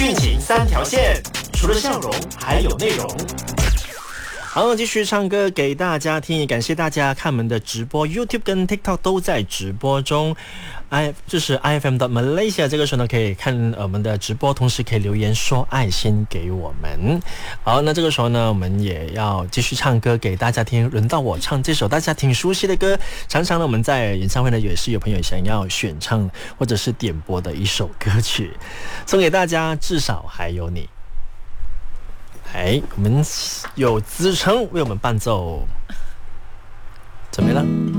剧情三条线，除了笑容还有内容。好，继续唱歌给大家听，也感谢大家看我们的直播 YouTube 跟 TikTok 都在直播中。就是 IFM 的 Malaysia 这个时候呢可以看我们的直播，同时可以留言说爱心给我们。好，那这个时候呢我们也要继续唱歌给大家听，轮到我唱这首大家挺熟悉的歌，常常呢我们在演唱会呢也是有朋友想要选唱或者是点播的一首歌曲，送给大家，至少还有你。我们有子成为我们伴奏，准备了。